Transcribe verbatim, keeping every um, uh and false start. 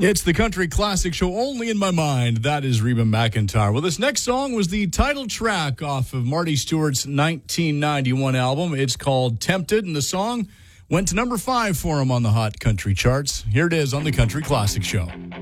It's the Country Classic Show, only in my mind. That is Reba McEntire. Well, this next song was the title track off of Marty Stewart's nineteen ninety-one album. It's called Tempted, and the song went to number five for him on the Hot Country charts. Here it is on the Country Classic Show.